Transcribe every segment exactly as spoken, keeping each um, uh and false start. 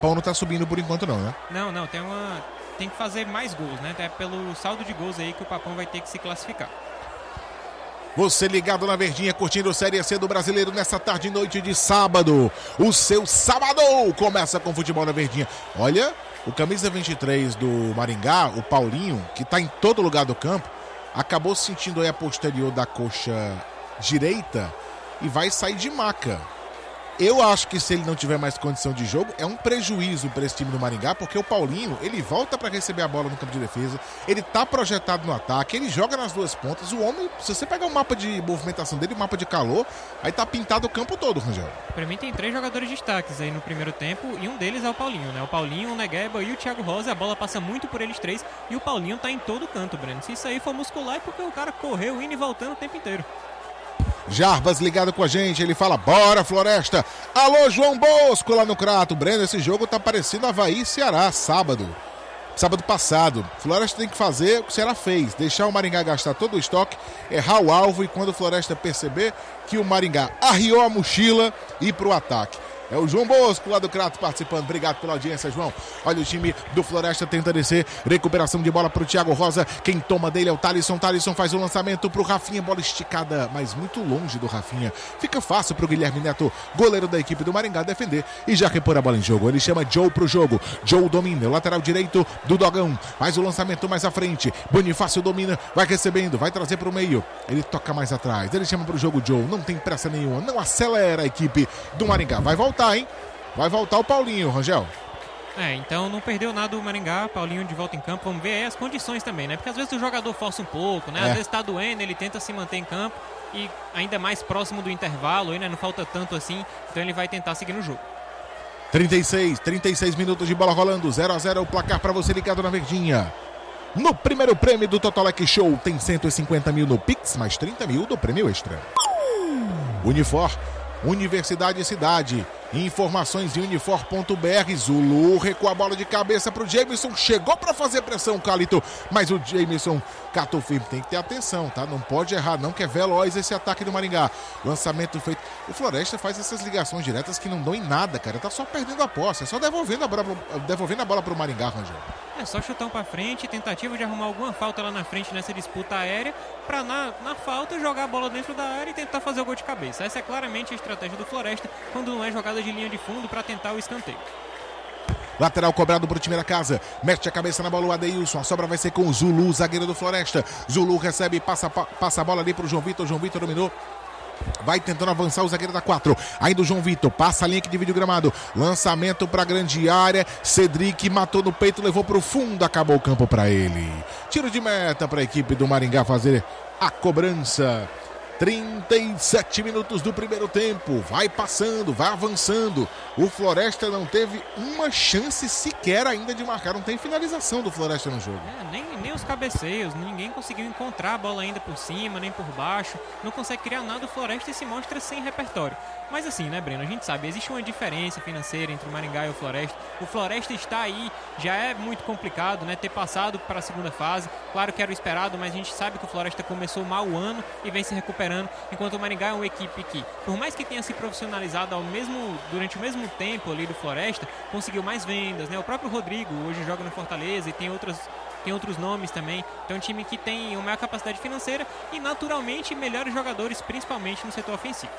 Pau não tá subindo por enquanto não, né? Não, não, tem uma... tem que fazer mais gols, né? É pelo saldo de gols aí que o Papão vai ter que se classificar. Você ligado na Verdinha, curtindo o Série C do Brasileiro nessa tarde e noite de sábado. O seu sábado começa com futebol na Verdinha. Olha, o camisa vinte e três do Maringá, o Paulinho, que tá em todo lugar do campo, acabou sentindo aí a posterior da coxa direita e vai sair de maca. Eu acho que se ele não tiver mais condição de jogo, é um prejuízo para esse time do Maringá, porque o Paulinho, ele volta para receber a bola no campo de defesa, ele tá projetado no ataque, ele joga nas duas pontas. O homem, se você pegar o mapa de movimentação dele, o mapa de calor, aí tá pintado o campo todo, Rangel. Para mim tem três jogadores destaques aí no primeiro tempo e um deles é o Paulinho, né? O Paulinho, o Negueba e o Thiago Rosa, a bola passa muito por eles três e o Paulinho tá em todo canto, Breno. Se isso aí for muscular é porque o cara correu indo e voltando o tempo inteiro. Jarbas ligado com a gente, ele fala, bora Floresta, alô João Bosco lá no Crato. Breno, esse jogo tá parecendo Avaí e Ceará, sábado, sábado passado. Floresta tem que fazer o que o Ceará fez, deixar o Maringá gastar todo o estoque, errar o alvo e quando o Floresta perceber que o Maringá arriou a mochila e ir pro ataque. É o João Bosco lá do Crato participando. Obrigado pela audiência, João. Olha o time do Floresta tenta descer. Recuperação de bola pro Thiago Rosa. Quem toma dele é o Thalisson. Thalisson faz o lançamento pro Rafinha. Bola esticada, mas muito longe do Rafinha. Fica fácil pro Guilherme Neto, goleiro da equipe do Maringá, defender e já repor a bola em jogo. Ele chama Joe pro jogo. Joe domina. O lateral direito do Dogão. Faz o lançamento mais à frente. Bonifácio domina. Vai recebendo. Vai trazer pro meio. Ele toca mais atrás. Ele chama pro jogo Joe. Não tem pressa nenhuma. Não acelera a equipe do Maringá. Vai voltar. Hein? Vai voltar o Paulinho, Rangel. É, então não perdeu nada o Maringá, Paulinho de volta em campo. Vamos ver aí as condições também, né? Porque às vezes o jogador força um pouco, né? Às É. vezes tá doendo, ele tenta se manter em campo e ainda mais próximo do intervalo, aí, né? Não falta tanto assim, então ele vai tentar seguir no jogo. trinta e seis, trinta e seis minutos de bola rolando, zero a zero é o placar para você ligado na Verdinha. No primeiro prêmio do Totolec Show tem cento e cinquenta mil no Pix, mais trinta mil do prêmio extra. Unifor, Universidade e Cidade. Informações em unifor ponto b r. Zulu recua a bola de cabeça pro Jameson. Chegou para fazer pressão, Calito. Mas o Jameson catou firme. Tem que ter atenção, tá? Não pode errar, não, que é veloz esse ataque do Maringá. Lançamento feito. O Floresta faz essas ligações diretas que não dão em nada, cara. Tá só perdendo a posse. É só devolvendo a bola, devolvendo a bola pro Maringá, Rangel. É só chutão pra frente, tentativa de arrumar alguma falta lá na frente nessa disputa aérea, pra na, na falta jogar a bola dentro da área e tentar fazer o gol de cabeça. Essa é claramente a estratégia do Floresta quando não é jogada de linha de fundo pra tentar o escanteio. Lateral cobrado pro time da casa. Mete a cabeça na bola o Adeilson. A sobra vai ser com o Zulu, zagueiro do Floresta. Zulu recebe, passa, passa a bola ali pro João Vitor. João Vitor dominou. Vai tentando avançar o zagueiro da quatro. Ainda o João Vitor, passa a linha que divide o gramado. Lançamento pra grande área. Cedric matou no peito, levou pro fundo. Acabou o campo pra ele. Tiro de meta pra equipe do Maringá fazer a cobrança. trinta e sete minutos do primeiro tempo. Vai passando, vai avançando. O Floresta não teve uma chance sequer ainda de marcar. Não tem finalização do Floresta no jogo. É, nem, nem os cabeceios, ninguém conseguiu encontrar a bola ainda por cima, nem por baixo. Não consegue criar nada. O Floresta e se mostra sem repertório. Mas assim, né, Breno? A gente sabe, existe uma diferença financeira entre o Maringá e o Floresta. O Floresta está aí, já é muito complicado, né? Ter passado para a segunda fase. Claro que era o esperado, mas a gente sabe que o Floresta começou mal o ano e vem se recuperando. Enquanto o Maringá é uma equipe que, por mais que tenha se profissionalizado ao mesmo, durante o mesmo tempo ali do Floresta, conseguiu mais vendas, né? O próprio Rodrigo hoje joga no Fortaleza e tem outras... tem outros nomes também, então é um time que tem uma maior capacidade financeira e naturalmente melhores jogadores, principalmente no setor ofensivo.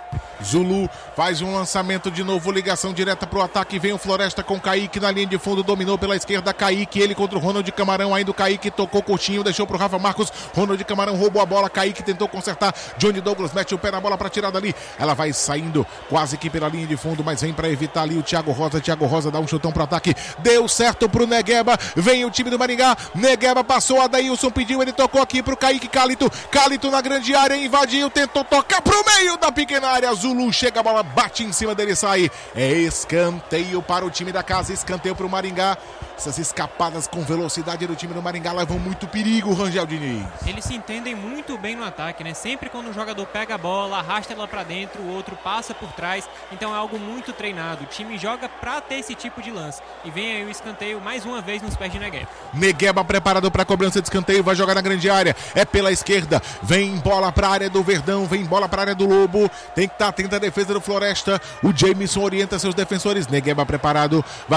Zulu faz um lançamento de novo, ligação direta pro ataque, vem o Floresta com Kaique na linha de fundo, dominou pela esquerda, Kaique, ele contra o Ronald Camarão, ainda o Kaique tocou curtinho, deixou pro Rafa Marcos, Ronald Camarão roubou a bola, Kaique tentou consertar, Johnny Douglas mete o pé na bola pra tirada ali, ela vai saindo quase que pela linha de fundo, mas vem pra evitar ali o Thiago Rosa, Thiago Rosa dá um chutão pro ataque, deu certo pro Negueba, vem o time do Maringá, Negueba passou, Adailson pediu, ele tocou aqui pro Kaique, Calito, Calito na grande área, invadiu, tentou tocar pro meio da pequena área, Zulu chega, a bola bate em cima dele e sai. É escanteio para o time da casa, escanteio para o Maringá. Essas escapadas com velocidade do time do Maringá levam muito perigo, Rangel Diniz. Eles se entendem muito bem no ataque, né? Sempre quando um jogador pega a bola, arrasta ela pra dentro, o outro passa por trás. Então é algo muito treinado. O time joga pra ter esse tipo de lance. E vem aí o escanteio mais uma vez nos pés de Negueba. Negueba preparado pra cobrança de escanteio, vai jogar na grande área. É pela esquerda. Vem bola pra área do Verdão, vem bola pra área do Lobo. Tem que estar atento à defesa do Floresta. O Jameson orienta seus defensores. Negueba preparado. Vai